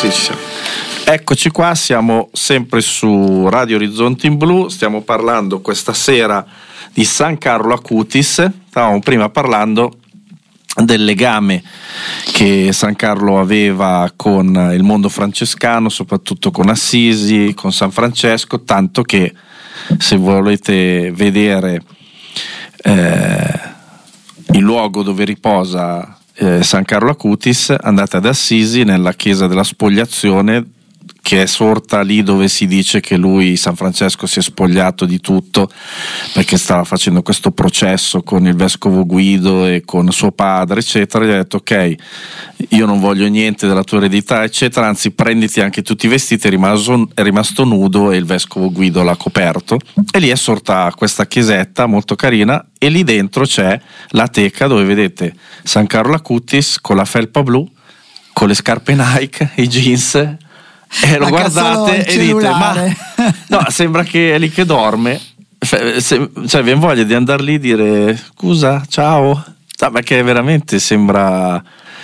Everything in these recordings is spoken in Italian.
Sì, ci siamo. Eccoci qua, siamo sempre su Radio Orizzonti in Blu, stiamo parlando questa sera di San Carlo Acutis. Stavamo prima parlando del legame che San Carlo aveva con il mondo francescano, soprattutto con Assisi, con San Francesco, tanto che se volete vedere il luogo dove riposa San Carlo Acutis, andate ad Assisi nella chiesa della Spogliazione, che è sorta lì dove si dice che lui, San Francesco, si è spogliato di tutto perché stava facendo questo processo con il vescovo Guido e con suo padre, eccetera. Gli ha detto: ok, io non voglio niente della tua eredità, eccetera, anzi prenditi anche tutti i vestiti. È rimasto nudo e il vescovo Guido l'ha coperto, e lì è sorta questa chiesetta molto carina, e lì dentro c'è la teca dove vedete San Carlo Acutis con la felpa blu, con le scarpe Nike, i jeans, e lo guardate e dite: ma no, sembra che è lì che dorme, cioè viene voglia di andare lì e dire scusa, ciao, no, perché veramente sembra.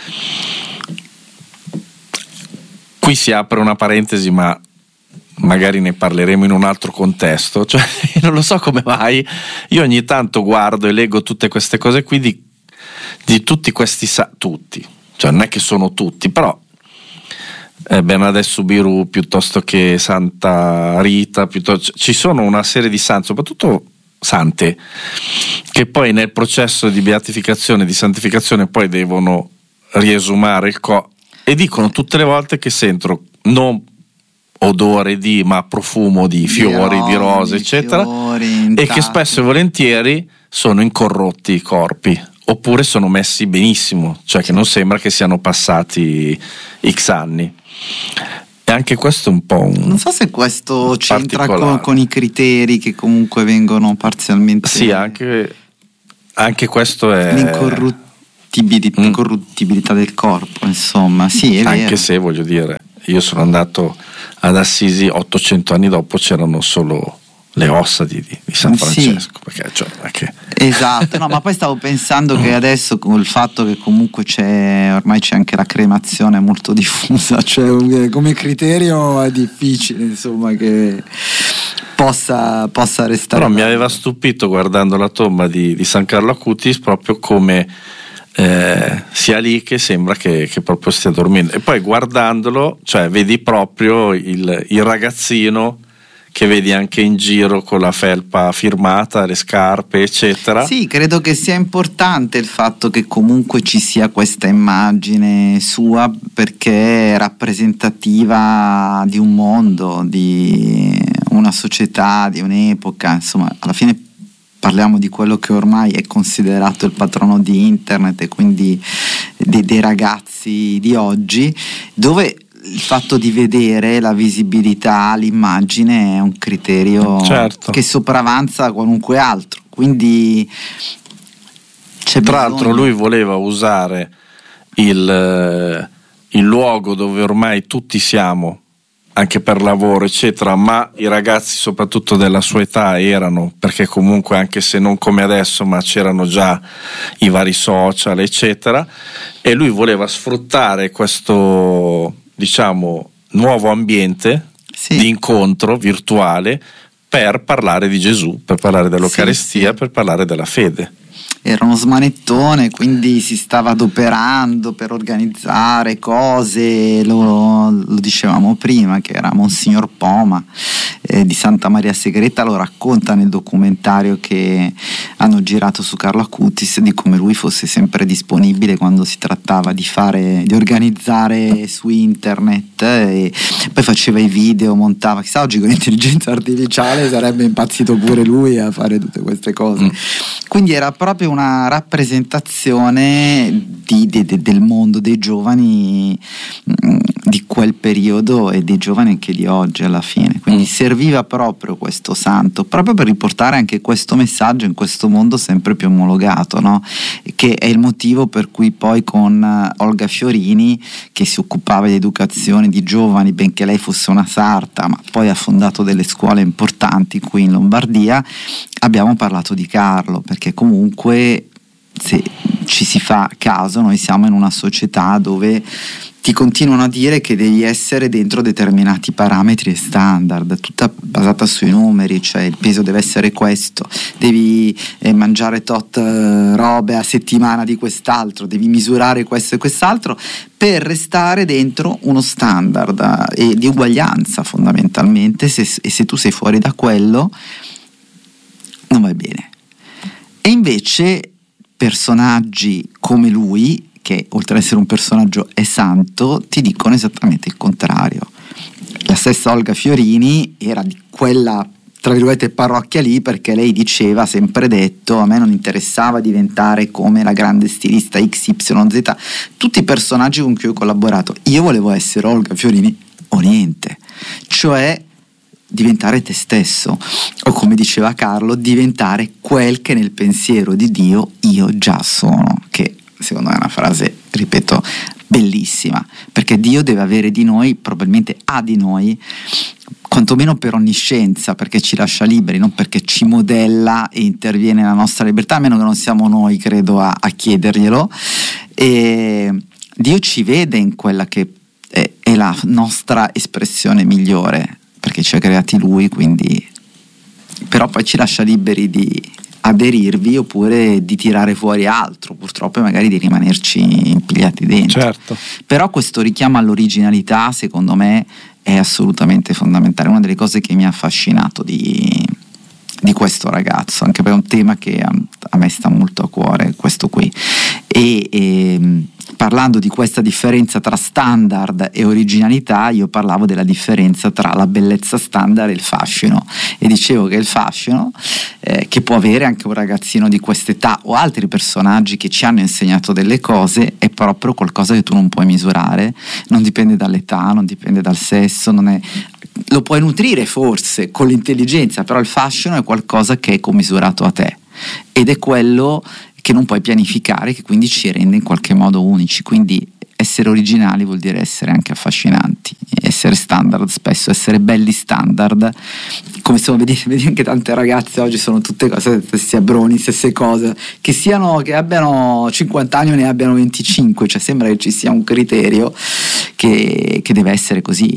Qui si apre una parentesi, ma magari ne parleremo in un altro contesto. Cioè, non lo so come mai io ogni tanto guardo e leggo tutte queste cose qui di tutti questi tutti, cioè non è che sono tutti, però Bernadette Soubirous piuttosto che Santa Rita, ci sono una serie di santi, soprattutto sante, che poi nel processo di beatificazione, di santificazione, poi devono riesumare il e dicono tutte le volte che sentono non odore di, ma profumo di fiori, di rose, eccetera, e che spesso e volentieri sono incorrotti i corpi, oppure sono messi benissimo, cioè che non sembra che siano passati X anni. E anche questo è un po' non so se questo c'entra con i criteri che comunque vengono parzialmente. Sì, anche questo è l'incorruttibilità del corpo, insomma. Sì, è anche vero. Se voglio dire, io sono andato ad Assisi 800 anni dopo, c'erano solo le ossa di San Francesco, sì. Perché esatto, no, ma poi stavo pensando che adesso, con il fatto che comunque ormai c'è anche la cremazione molto diffusa, cioè come criterio è difficile, insomma, che possa restare. Però mi aveva stupito, guardando la tomba di San Carlo Acutis, proprio come sia lì che sembra che proprio stia dormendo, e poi guardandolo, cioè vedi proprio il ragazzino che vedi anche in giro con la felpa firmata, le scarpe, eccetera. Sì, credo che sia importante il fatto che comunque ci sia questa immagine sua, perché è rappresentativa di un mondo, di una società, di un'epoca, insomma, alla fine parliamo di quello che ormai è considerato il patrono di internet, e quindi dei ragazzi di oggi, dove il fatto di vedere la visibilità, l'immagine è un criterio, certo, che sopravanza qualunque altro, quindi c'è tra l'altro lui voleva usare il luogo dove ormai tutti siamo, anche per lavoro, eccetera, ma i ragazzi soprattutto della sua età erano, perché comunque anche se non come adesso, ma c'erano già i vari social, eccetera, e lui voleva sfruttare questo, diciamo, nuovo ambiente, sì, di incontro virtuale, per parlare di Gesù, per parlare dell'Eucaristia, sì, per parlare della fede. Era uno smanettone, quindi si stava adoperando per organizzare cose, lo dicevamo prima che era Monsignor Poma di Santa Maria Segreta, lo racconta nel documentario che hanno girato su Carlo Acutis, di come lui fosse sempre disponibile quando si trattava di organizzare su internet, e poi faceva i video, montava, chissà oggi con l'intelligenza artificiale sarebbe impazzito pure lui a fare tutte queste cose. Quindi era proprio una rappresentazione del mondo dei giovani di quel periodo e dei giovani anche di oggi alla fine, quindi serviva proprio questo santo proprio per riportare anche questo messaggio in questo mondo sempre più omologato, no? Che è il motivo per cui poi con Olga Fiorini, che si occupava di educazione di giovani, benché lei fosse una sarta, ma poi ha fondato delle scuole importanti qui in Lombardia, abbiamo parlato di Carlo, perché comunque se ci si fa caso, noi siamo in una società dove ti continuano a dire che devi essere dentro determinati parametri e standard, tutta basata sui numeri, cioè il peso deve essere questo, devi mangiare tot robe a settimana di quest'altro, devi misurare questo e quest'altro per restare dentro uno standard di uguaglianza fondamentalmente, e se tu sei fuori da quello non vai bene. E invece personaggi come lui, che oltre ad essere un personaggio è santo, ti dicono esattamente il contrario. La stessa Olga Fiorini era di quella, tra virgolette, parrocchia lì, perché lei diceva, sempre detto, a me non interessava diventare come la grande stilista XYZ, tutti i personaggi con cui ho collaborato, io volevo essere Olga Fiorini o niente, cioè diventare te stesso, o come diceva Carlo, diventare quel che nel pensiero di Dio io già sono, che secondo me è una frase, ripeto, bellissima, perché Dio deve avere di noi, probabilmente ha di noi, quantomeno per onniscienza, perché ci lascia liberi, non perché ci modella e interviene nella nostra libertà, a meno che non siamo noi, credo, a chiederglielo. E Dio ci vede in quella che è la nostra espressione migliore, perché ci ha creati Lui, quindi però poi ci lascia liberi di aderirvi oppure di tirare fuori altro, purtroppo, e magari di rimanerci impigliati dentro. Certo. Però questo richiamo all'originalità, secondo me, è assolutamente fondamentale, una delle cose che mi ha affascinato di questo ragazzo, anche per un tema che a me sta molto a cuore, questo qui. E parlando di questa differenza tra standard e originalità, io parlavo della differenza tra la bellezza standard e il fascino, e dicevo che il fascino che può avere anche un ragazzino di quest'età o altri personaggi che ci hanno insegnato delle cose è proprio qualcosa che tu non puoi misurare, non dipende dall'età, non dipende dal sesso, lo puoi nutrire forse con l'intelligenza, però il fascino è qualcosa che è commisurato a te ed è quello che non puoi pianificare, che quindi ci rende in qualche modo unici. Quindi essere originali vuol dire essere anche affascinanti, essere standard, spesso essere belli standard, come se vedi anche tante ragazze oggi sono tutte cose, stessi abroni, stesse cose, che abbiano 50 anni o ne abbiano 25, cioè sembra che ci sia un criterio che deve essere così.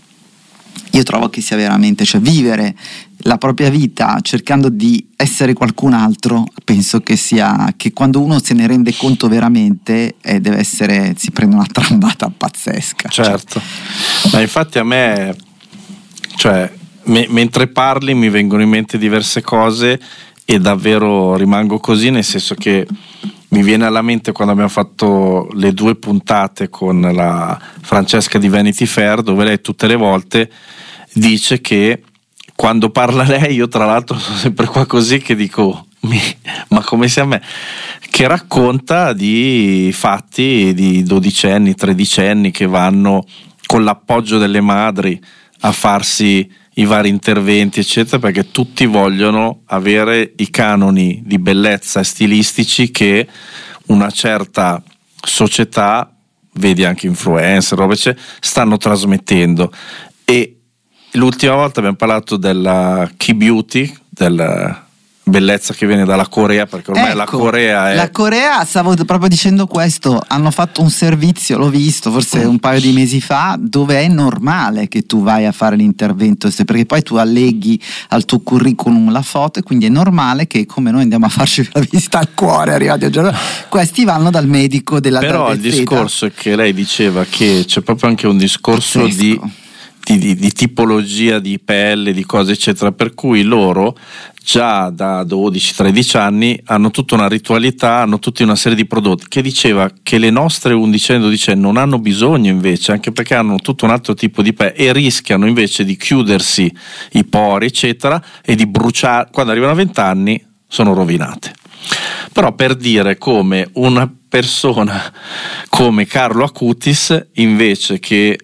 Io trovo che sia veramente, cioè vivere la propria vita cercando di essere qualcun altro, penso che sia, che quando uno se ne rende conto veramente deve essere, si prende una trambata pazzesca. Certo, ma infatti a me, cioè mentre parli mi vengono in mente diverse cose e davvero rimango così, nel senso che mi viene alla mente quando abbiamo fatto le 2 puntate con la Francesca di Vanity Fair, dove lei tutte le volte dice che quando parla lei, io tra l'altro sono sempre qua così che dico ma come sia a me, che racconta di fatti di 12enni, 13enni che vanno con l'appoggio delle madri a farsi i vari interventi eccetera, perché tutti vogliono avere i canoni di bellezza e stilistici che una certa società, vedi anche influencer, stanno trasmettendo. E l'ultima volta abbiamo parlato della Key Beauty, della bellezza che viene dalla Corea, perché ormai la Corea è... La Corea, stavo proprio dicendo questo, hanno fatto un servizio, l'ho visto forse un paio di mesi fa, dove è normale che tu vai a fare l'intervento, perché poi tu alleghi al tuo curriculum la foto, e quindi è normale che, come noi andiamo a farci la visita al cuore arrivati a giorno, questi vanno dal medico della Però il discorso è che lei diceva che c'è proprio anche un discorso di tipologia di pelle, di cose eccetera, per cui loro già da 12-13 anni hanno tutta una ritualità, hanno tutta una serie di prodotti, che diceva che le nostre 11-12 non hanno bisogno invece, anche perché hanno tutto un altro tipo di pelle e rischiano invece di chiudersi i pori eccetera e di bruciare, quando arrivano a 20 anni sono rovinate. Però per dire come una persona come Carlo Acutis, invece, che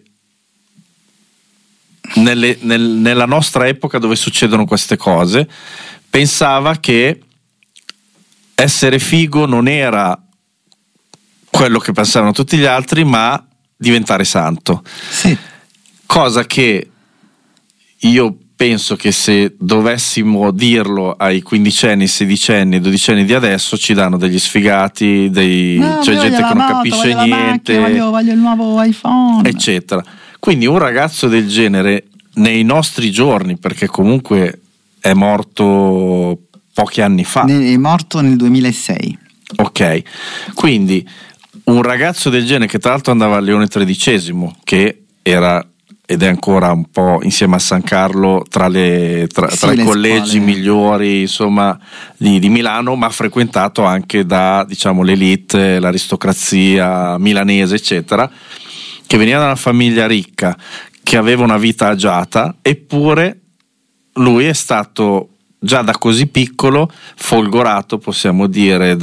nella nostra epoca dove succedono queste cose, pensava che essere figo non era quello che pensavano tutti gli altri, ma diventare santo. Sì. Cosa che io penso che se dovessimo dirlo ai quindicenni, sedicenni, dodicenni di adesso ci danno degli sfigati, cioè gente che non capisce niente, voglio il nuovo iPhone, eccetera. Quindi un ragazzo del genere nei nostri giorni, perché comunque è morto pochi anni fa, è morto nel 2006. Ok, quindi un ragazzo del genere, che tra l'altro andava al Leone XIII, che era ed è ancora un po' insieme a San Carlo tra i collegi scuole migliori, insomma, di Milano, ma frequentato anche da, diciamo, l'elite, l'aristocrazia milanese, eccetera, che veniva da una famiglia ricca, che aveva una vita agiata, eppure lui è stato già da così piccolo folgorato, possiamo dire,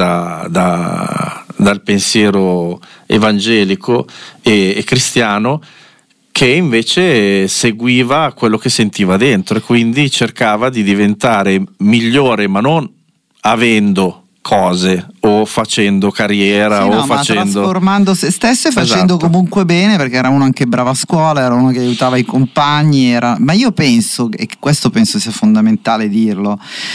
dal pensiero evangelico e cristiano, che invece seguiva quello che sentiva dentro e quindi cercava di diventare migliore, ma non avendo cose o facendo carriera ma trasformando se stesso e facendo comunque bene, perché era uno anche bravo a scuola, era uno che aiutava i compagni, ma io penso, e questo penso sia fondamentale dirlo,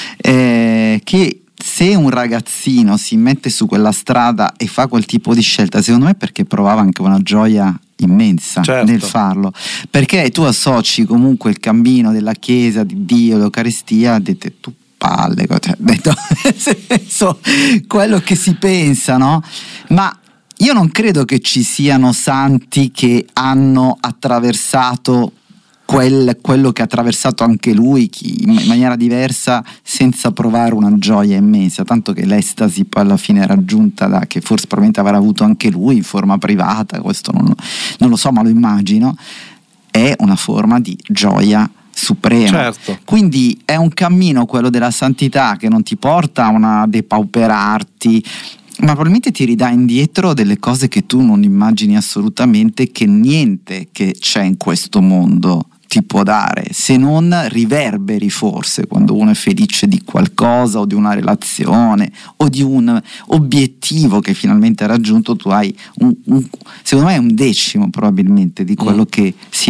che se un ragazzino si mette su quella strada e fa quel tipo di scelta, secondo me è perché provava anche una gioia immensa, certo, nel farlo, perché tu associ comunque il cammino della Chiesa, di Dio, l'Eucaristia, tu palle, detto, nel senso, quello che si pensa, no? Ma io non credo che ci siano santi che hanno attraversato quello che ha attraversato anche lui in maniera diversa, senza provare una gioia immensa, tanto che l'estasi poi alla fine è raggiunta che forse probabilmente avrà avuto anche lui in forma privata, questo non lo so, ma lo immagino, è una forma di gioia suprema. Certo. Quindi è un cammino, quello della santità, che non ti porta a una depauperarti, ma probabilmente ti ridà indietro delle cose che tu non immagini assolutamente, che niente che c'è in questo mondo ti può dare, se non riverberi, forse, quando uno è felice di qualcosa o di una relazione o di un obiettivo che finalmente ha raggiunto. Tu hai secondo me è un decimo probabilmente di quello che si